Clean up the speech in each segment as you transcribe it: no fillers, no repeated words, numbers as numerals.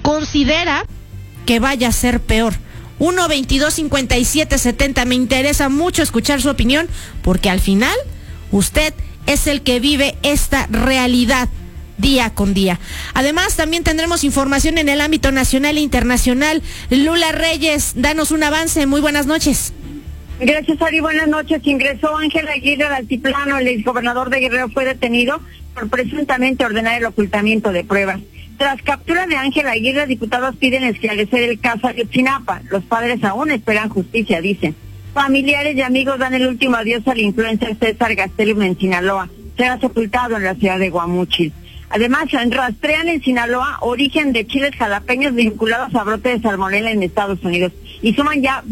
considera que vaya a ser peor. 1-22-57-70. Me interesa mucho escuchar su opinión, porque al final usted es el que vive esta realidad día con día. Además, también tendremos información en el ámbito nacional e internacional. Lula Reyes, danos un avance. Muy buenas noches. Gracias, Ari. Buenas noches. Ingresó Ángel Aguirre al altiplano. El exgobernador de Guerrero fue detenido por presuntamente ordenar el ocultamiento de pruebas. Tras captura de Ángel Aguirre, diputados piden esclarecer el caso Ayotzinapa. Los padres aún esperan justicia, dicen. Familiares y amigos dan el último adiós al influencer César Gastelum en Sinaloa. Será sepultado en la ciudad de Guamúchil. Además, rastrean en Sinaloa origen de chiles jalapeños vinculados a brote de salmonela en Estados Unidos y suman ya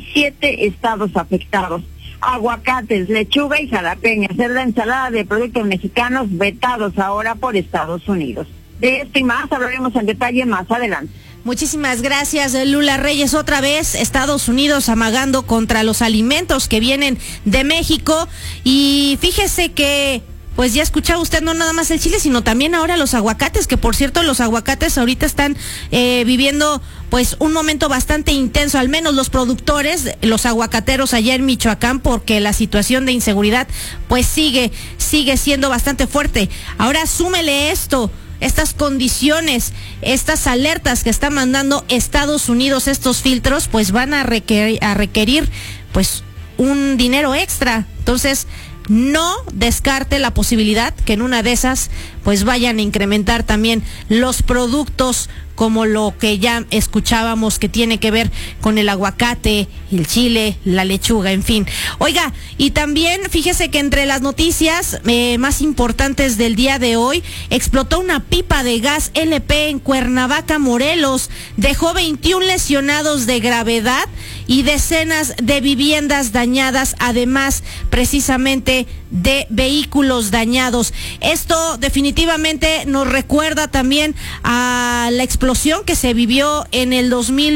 27 estados afectados. Aguacates, lechuga y jalapeños, es la ensalada de productos mexicanos vetados ahora por Estados Unidos. De esto y más hablaremos en detalle más adelante. Muchísimas gracias, Lula Reyes. Otra vez Estados Unidos amagando contra los alimentos que vienen de México, y fíjese que pues ya escuchaba usted no nada más el chile, sino también ahora los aguacates, que por cierto los aguacates ahorita están viviendo pues un momento bastante intenso, al menos los productores, los aguacateros allá en Michoacán, porque la situación de inseguridad pues sigue siendo bastante fuerte. Ahora súmele esto, estas condiciones, estas alertas que está mandando Estados Unidos, estos filtros, pues van a requerir pues un dinero extra. Entonces, no descarte la posibilidad que en una de esas pues vayan a incrementar también los productos, como lo que ya escuchábamos que tiene que ver con el aguacate, el chile, la lechuga, en fin. Oiga, y también fíjese que entre las noticias más importantes del día de hoy, explotó una pipa de gas LP en Cuernavaca, Morelos, dejó 21 lesionados de gravedad y decenas de viviendas dañadas, además precisamente de vehículos dañados. Esto definitivamente nos recuerda también a la explosión que se vivió en el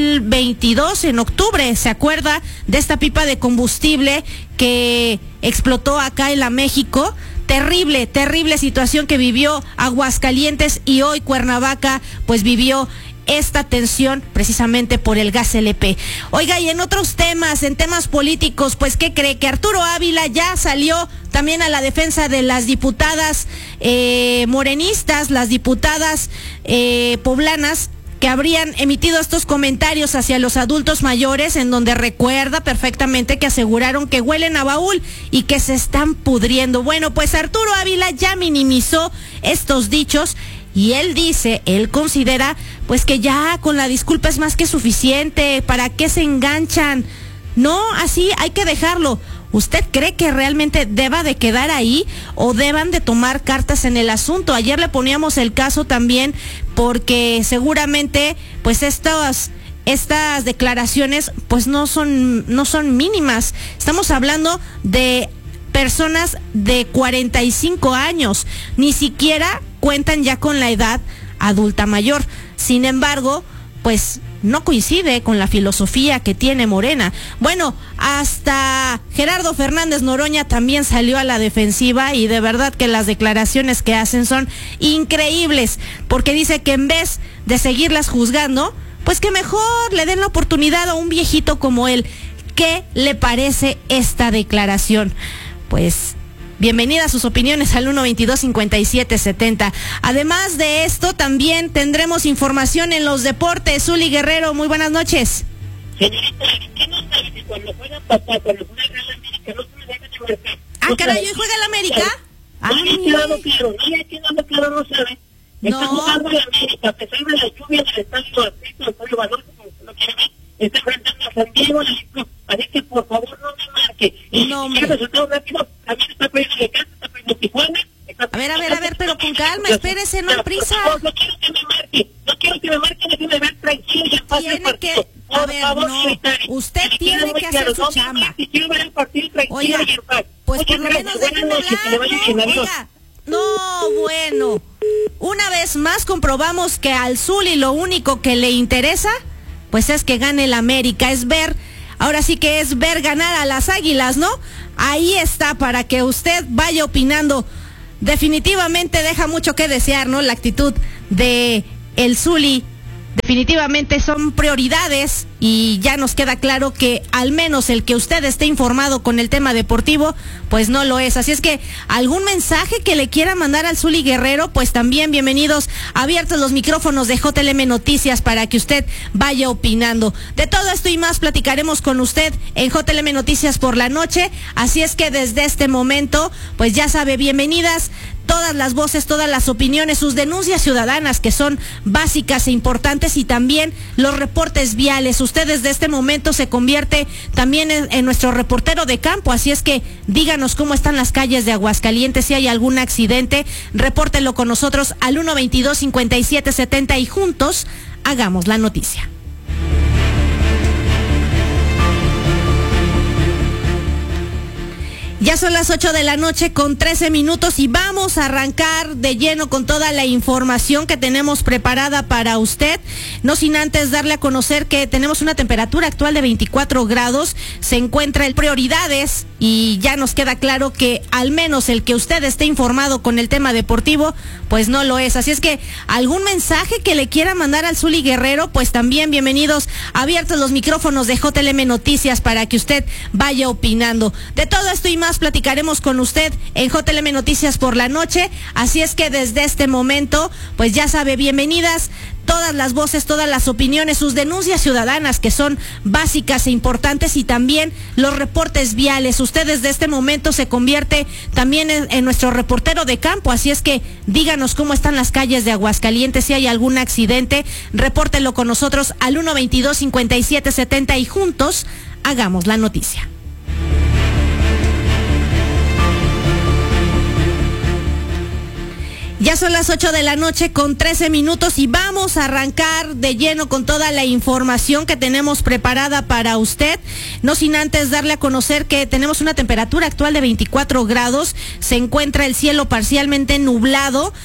2022, en octubre. ¿Se acuerda de esta pipa de combustible que explotó acá en la México? Terrible, terrible situación que vivió Aguascalientes, y hoy Cuernavaca pues vivió esta tensión precisamente por el gas LP. Oiga, y en otros temas, en temas políticos, pues ¿qué cree? Que Arturo Ávila ya salió también a la defensa de las diputadas morenistas, las diputadas poblanas, que habrían emitido estos comentarios hacia los adultos mayores, en donde recuerda perfectamente que aseguraron que huelen a baúl y que se están pudriendo. Bueno, pues Arturo Ávila ya minimizó estos dichos, y él considera pues que ya con la disculpa es más que suficiente. ¿Para qué se enganchan? No, así hay que dejarlo. ¿Usted cree que realmente deba de quedar ahí o deban de tomar cartas en el asunto? Ayer le poníamos el caso también, porque seguramente pues estas declaraciones pues no son mínimas. Estamos hablando de personas de 45 años, ni siquiera cuentan ya con la edad adulta mayor. Sin embargo, pues no coincide con la filosofía que tiene Morena. Bueno, hasta Gerardo Fernández Noroña también salió a la defensiva, y de verdad que las declaraciones que hacen son increíbles, porque dice que en vez de seguirlas juzgando, pues que mejor le den la oportunidad a un viejito como él. ¿Qué le parece esta declaración? Pues bienvenida a sus opiniones al 1-22-57-70. Además de esto, también tendremos información en los deportes. Zuli Guerrero, muy buenas noches. Señorita, ¿qué no sabe que cuando juega papá, cuando juega el Real América, no se me deja de marcar? Ah, caray, ¿hoy juega el América? No le ha quedado claro, no sabe. Está jugando el América, a pesar de la lluvia del estadio Azteca, el estadio Balón, como lo quiere ver, está enfrentando a San Diego, así que por favor no me marque. Y no, si quiere resultado rápido, también está perdiendo de casa, está perdiendo Tijuana. A ver, pero con calma, espérese, no hay prisa. No quiero que me marque, déjeme ver tranquilo y en paz el partido. Por favor, secretario. Usted tiene que hacer su chamba. Si quiero ver el partido tranquilo y en paz. Pues por lo menos déjenme hablar, oiga. No, bueno. Una vez más comprobamos que al Zuli lo único que le interesa pues es que gane el América, ahora sí que es ver ganar a las Águilas, ¿no? Ahí está, para que usted vaya opinando. Definitivamente deja mucho que desear, ¿no? La actitud de el Zuli definitivamente son prioridades y ya nos queda claro que al menos el que usted esté informado con el tema deportivo, pues no lo es. Así es que algún mensaje que le quiera mandar al Zuli Guerrero, pues también bienvenidos, abiertos los micrófonos de JLM Noticias para que usted vaya opinando. De todo esto y más platicaremos con usted en JLM Noticias por la noche. Así es que desde este momento, pues ya sabe, bienvenidas todas las voces, todas las opiniones, sus denuncias ciudadanas que son básicas e importantes, y también los reportes viales. Usted desde este momento se convierte también en nuestro reportero de campo, así es que díganos cómo están las calles de Aguascalientes, si hay algún accidente, repórtelo con nosotros al 122-5770 y juntos hagamos la noticia. Ya son las 8 de la noche con 13 minutos y vamos a arrancar de lleno con toda la información que tenemos preparada para usted. No sin antes darle a conocer que tenemos una temperatura actual de 24 grados. Se encuentra en prioridades y ya nos queda claro que al menos el que usted esté informado con el tema deportivo, pues no lo es. Así es que algún mensaje que le quiera mandar al Zuli Guerrero, pues también bienvenidos, abiertos los micrófonos de JLM Noticias para que usted vaya opinando. De todo esto y más platicaremos con usted en JLM Noticias por la noche, así es que desde este momento, pues ya sabe, bienvenidas todas las voces, todas las opiniones, sus denuncias ciudadanas que son básicas e importantes, y también los reportes viales. Usted desde este momento se convierte también en nuestro reportero de campo, así es que díganos cómo están las calles de Aguascalientes, si hay algún accidente, repórtelo con nosotros al 122-5770 y juntos hagamos la noticia. Ya son las 8 de la noche con 13 minutos y vamos a arrancar de lleno con toda la información que tenemos preparada para usted. No sin antes darle a conocer que tenemos una temperatura actual de 24 grados. Se encuentra el cielo parcialmente nublado.